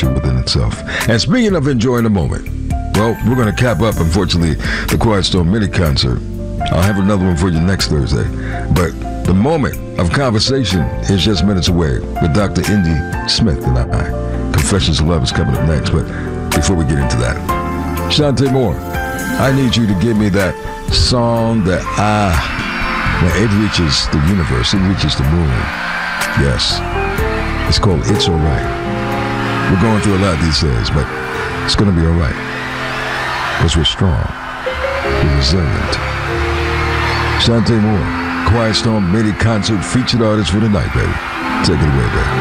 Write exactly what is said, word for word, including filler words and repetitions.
poetry within itself. And speaking of enjoying the moment, well, we're going to cap up, unfortunately, the Quiet Storm mini concert. I'll have another one for you next Thursday. But the moment of conversation is just minutes away with Doctor Indy Smith and I. Confessions of Love is coming up next. But before we get into that, Shantae Moore, I need you to give me that song that I, when it reaches the universe, it reaches the moon. Yes. It's called It's Alright. We're going through a lot these days, but it's going to be alright. Because we're strong. We're resilient. Shantae Moore, Quiet Storm mini concert featured artist for the night, baby. Take it away, baby.